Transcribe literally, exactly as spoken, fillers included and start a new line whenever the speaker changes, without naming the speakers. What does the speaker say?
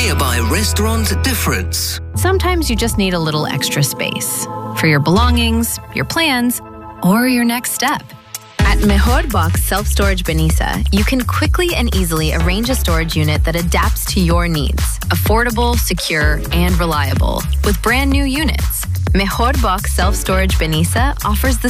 nearby restaurant difference.
Sometimes you just need a little extra space for your belongings, your plans, or your next step. At Mejor Box Self-Storage Benissa, you can quickly and easily arrange a storage unit that adapts to your needs. Affordable, secure, and reliable. With brand new units, Mejor Box Self-Storage Benissa offers the